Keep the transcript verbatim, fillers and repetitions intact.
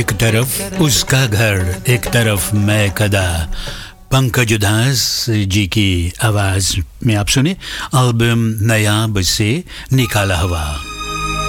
एक तरफ उसका घर, एक तरफ मैं कदा। पंकज उधास जी की आवाज में आप सुने एल्बम नया बसे निकाला हवा।